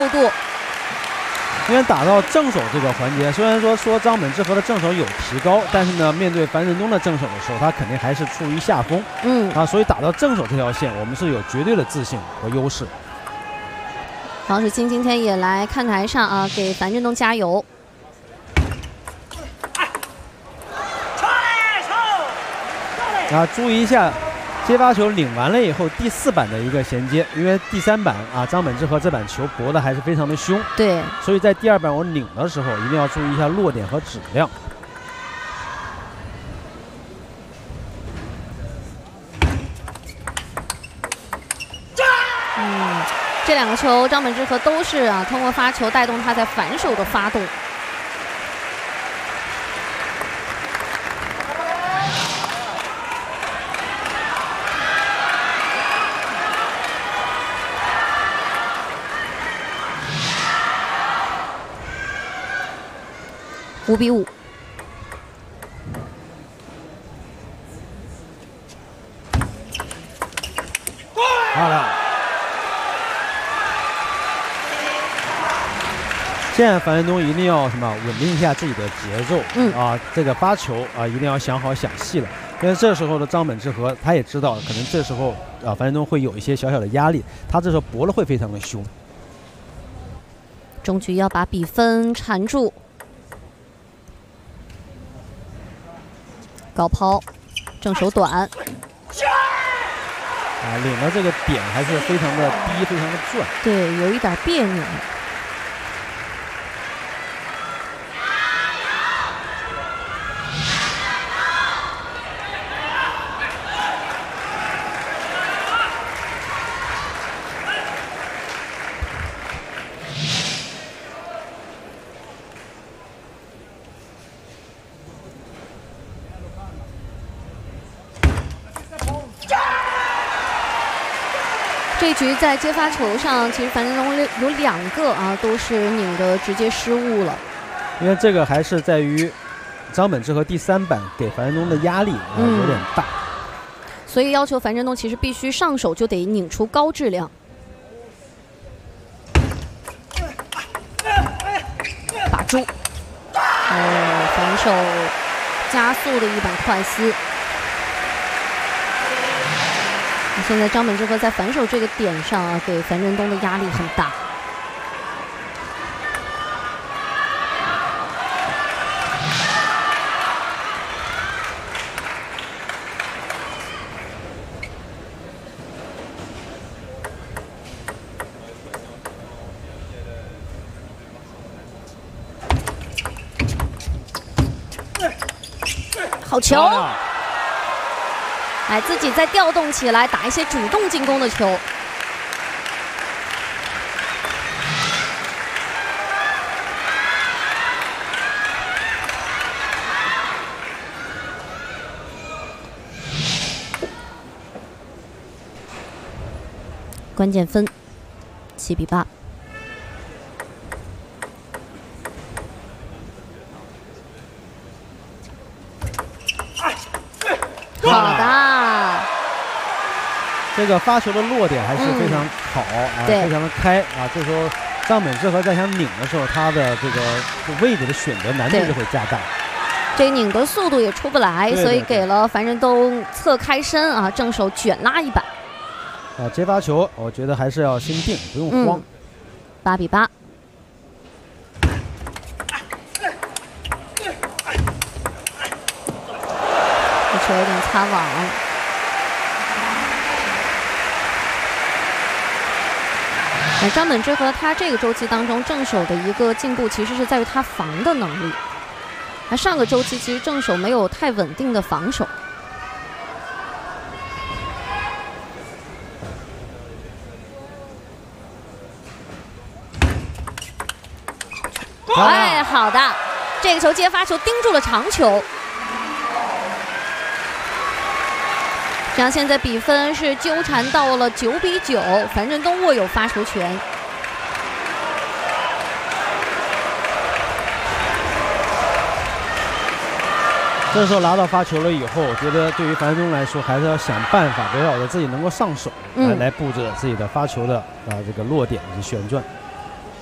度。 因为打到正手这个环节，虽然说张本智和的正手有提高，但是呢，面对樊振东的正手的时候，他肯定还是处于下风。所以打到正手这条线，我们是有绝对的自信和优势。 王世清今天也来看台上啊，给樊振东加油。 注意一下。 接发球领完了以后，第4板的一个衔接，因为第3板张本智和这板球搏的还是非常的凶， 对， 所以在第2板我领的时候一定要注意一下落点和质量。 这2个球张本智和都是通过发球带动他在反手的发动。 5比5。 漂亮！现在樊振东一定要稳定一下自己的节奏，这个发球一定要想好想细了，因为这时候的张本智和他也知道，可能这时候樊振东会有一些小小的压力，他这时候搏的会非常的凶。 终局要把比分缠住。 高抛，正手短。 领的这个点还是非常的低，非常的转。 对，有一点别扭。这一局在接发球上，其实樊振东有2个都是拧的直接失误了。 因为这个还是在于张本智和第3板给樊振东的压力有点大， 所以要求樊振东其实必须上手就得拧出高质量。把住，反手加速的一板快丝。 现在张本智和在反手这个点上给樊振东的压力很大。好球！ 哎，自己再调动起来，打一些主动进攻的球。关键分，7比8。 好的， 这个发球的落点还是非常好非常的开这时候张本智和在想拧的时候，他的这个位置的选择难度就会加大。 这个拧的速度也出不来，所以给了樊振东侧开身正手卷拉一板。 接发球，我觉得还是要心定，不用慌。 8比8。 球有点擦网，张本智和他这个周期当中正手的一个进步，其实是在于他防的能力。那上个周期其实正手没有太稳定的防守。哎，好的，这个球接发球盯住了长球。 这样现在比分是纠缠到了9比9，樊振东握有发球权。 这时候拿到发球了以后，我觉得对于樊振东来说，还是要想办法围绕着自己能够上手，来布置自己的发球的这个落点以及旋转。